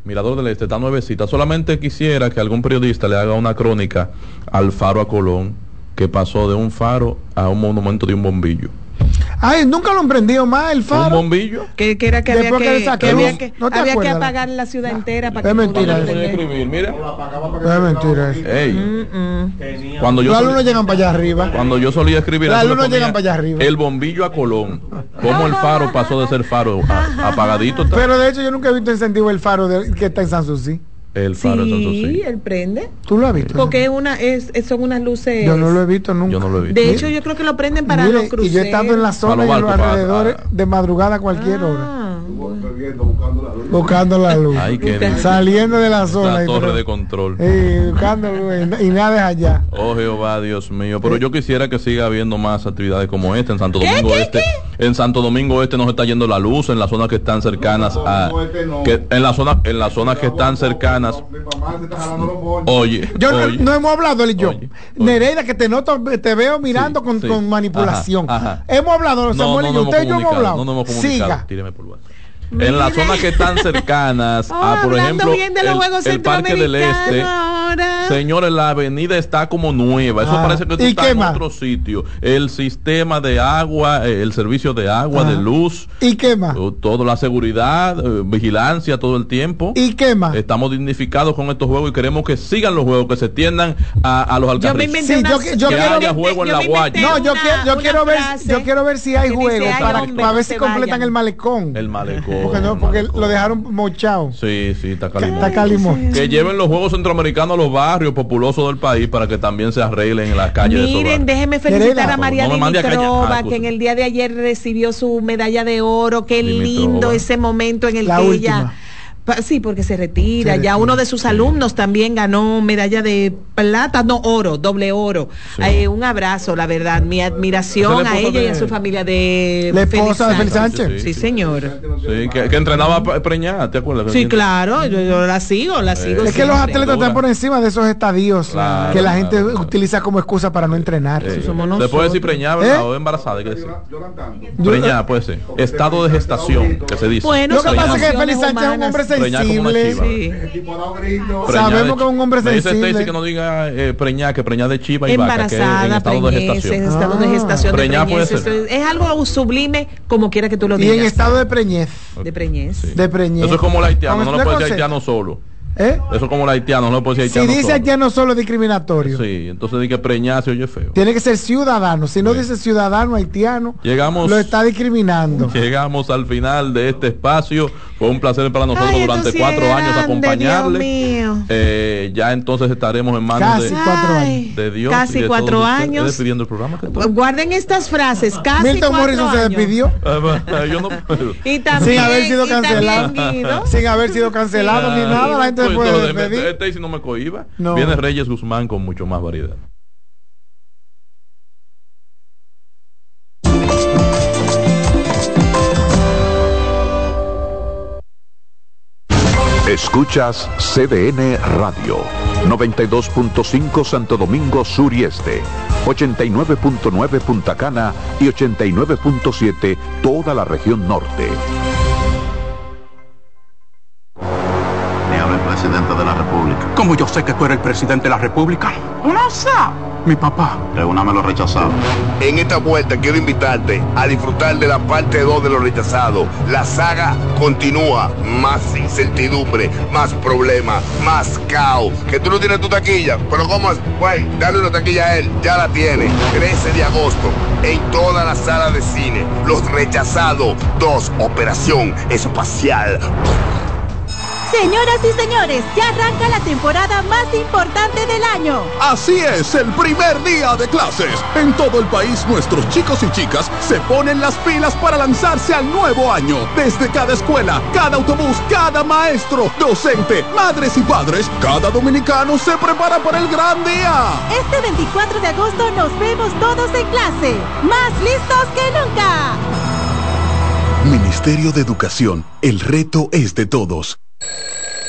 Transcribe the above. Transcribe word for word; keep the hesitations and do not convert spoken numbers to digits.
Mirador del Este está nuevecita. Solamente quisiera que algún periodista le haga una crónica al faro a Colón, que pasó de un faro a un monumento de un bombillo. Ay, nunca lo han prendido más el faro. ¿Un bombillo? Que, que era que había Después que, que le saqué que, había luz. que, ¿No te había que acuerdas? apagar la ciudad entera para Es que mentira. pudiera Puede entender. escribir, mira. Es mentira eso. Ey, Mm, mm. cuando yo Los solía- alumnos llegan para allá arriba. Cuando yo solía escribir, Los aquí me alumnos ponía llegan para allá arriba. el bombillo a Colón. Cómo el faro pasó de ser faro a- apagadito. está. Pero de hecho yo nunca he visto incentivo el faro de- que está en Sanssouci. El faro de Santo Sí, sí. él prende. ¿Tú lo has visto? Porque es una, es, es- son unas luces. Yo no lo he visto nunca. Yo no lo he visto. De hecho, yo creo que lo prenden para Mire, los cruceros. y yo he estado en la zona Para y los en los barcos, para- alrededores ah. de madrugada a cualquier hora. Ah, bueno. Buscando la luz. Ay, qué Busca- bien. Saliendo de la zona. La y torre pero- de control. Eh, buscando luz y nada es allá. Oh Jehová, Dios mío. Pero yo quisiera que siga habiendo más actividades como esta en Santo Domingo Este. En Santo Domingo Este nos está yendo la luz en las zonas que están cercanas a que en la zona en las zonas que están cercanas. Oye, Yo no, oye. no hemos hablado él y yo. Oye, oye. Nereida, que te noto, te veo mirando Sí, con, sí. con manipulación. Ajá, ajá. Hemos hablado, No, Samuel no, y no yo. hemos Usted y yo hemos comunicado, hablado. no, no hemos comunicado. Siga. Tíreme por WhatsApp. Mire. En las zonas que están cercanas Oh, a, por hablando ejemplo, bien de los el, Juegos el Parque del Centroamericanos Este. ahora. Señores, la avenida está como nueva. Eso Ah, parece que tú ¿y estás qué en más? otro sitio. El sistema de agua, eh, el servicio de agua, Ah. de luz, ¿Y qué más? eh, todo, la seguridad, eh, vigilancia todo el tiempo. ¿Y qué más? Estamos dignificados con estos juegos y queremos que sigan los juegos, que se tiendan a, a los Yo me alcarrizos. inventé Sí, una, yo que- yo Que quiero- haya juego en yo la me inventé Guaya. No, yo una- quiero, yo una quiero ver, frase yo quiero ver si hay que dice, juego "Ay, para, hombre, para ver se si completan vayan". el malecón. El malecón. Porque, no, el porque malecón. lo dejaron mochado. Sí, sí, está Está calimón. calimón. Que lleven los juegos centroamericanos a los barrios populosos del país para que también se arreglen en las calles de esos Miren, barrios. déjeme felicitar Nereida. a María No me mande a callar. Dimitrova, Ah, que en el día de ayer recibió su medalla de oro. Qué Dimitrova. lindo ese momento en el La que última. ella... pa- Sí, porque se retira. Se Ya retira. uno de sus alumnos también ganó medalla de plata, no, oro, doble oro. Sí. Eh, un abrazo, la verdad, mi admiración ¿Esa es la a esposa ella y de- a su familia de La esposa de Félix Sánchez. Sí, Sí, sí. señor. Sí, que, que entrenaba a preñar, ¿te acuerdas? Sí, claro, yo, yo la sigo, la sigo. Es que los siempre. atletas están por encima de esos estadios Claro, que la gente claro. utiliza como excusa para no entrenar. Eh, somos se puede decir nosotros. preñada, ¿verdad? ¿Eh? O embarazada, hay que decir. Yo- Preñada puede ser. Estado de gestación, que se dice. Bueno, Lo que son pasa es que emociones Félix Sánchez es un hombre humanas. Preñar como una sensible. chiva. Sí. Preñada Sabemos de que es un hombre chi- Me dice sensible. Stacy que no diga eh, preñada, que preñada de chiva y vaca, que es en Embarazada, estado de preñez, en gestación. estado de Ah. gestación, de Preñada puede preñez, ser. esto es, es algo sublime como quiera que tú lo Y digas. en estado de preñez. de preñez. Sí. De preñez. Eso es como el haitiano, Con no lo este puede decir concepto. haitiano solo. ¿Eh? Eso es como el haitiano, no lo puede decir Si haitiano dice solo. haitiano solo es discriminatorio. Sí, entonces di que preñada se oye feo. Tiene que ser ciudadano. Si no Sí. dice ciudadano haitiano, Llegamos- lo está discriminando. Llegamos al final de este espacio. Fue un placer para nosotros Ay, durante esto sí cuatro es años grande, acompañarle. Dios mío. Eh, ya entonces estaremos en manos Casi de, cuatro Ay, años. de Dios. Casi y de cuatro todos ustedes. años. Despidiendo el programa. ¿qué tal? Guarden estas frases, casi Milton cuatro Morrison se años. despidió Ah, Yo no puedo. Y también, sin haber sido y también cancelado. Guido. Sin haber sido cancelado ni nada. La gente se Pues puede entonces, despedir. Este Stacy no me cohiba. No. Viene Reyes Guzmán con mucho más variedad. Escuchas C D N Radio, noventa y dos punto cinco Santo Domingo Sur y Este, ochenta y nueve punto nueve Punta Cana y ochenta y nueve punto siete toda la región norte. Le habla el presidente de la República. ¿Cómo yo sé que tú eres el presidente de la República? No sé. Mi papá. Reúname los rechazados. En esta vuelta quiero invitarte a disfrutar de la parte dos de los rechazados. La saga continúa. Más incertidumbre, más problemas, más caos. Que tú no tienes tu taquilla. Pero ¿cómo es? Güey, dale una taquilla a él. Ya la tiene. trece de agosto. En todas las salas de cine. Los rechazados dos. Operación espacial. Señoras y señores, ya arranca la temporada más importante del año. Así es, el primer día de clases. En todo el país, nuestros chicos y chicas se ponen las pilas para lanzarse al nuevo año. Desde cada escuela, cada autobús, cada maestro, docente, madres y padres, cada dominicano se prepara para el gran día. Este veinticuatro de agosto nos vemos todos en clase, más listos que nunca. Ministerio de Educación, el reto es de todos.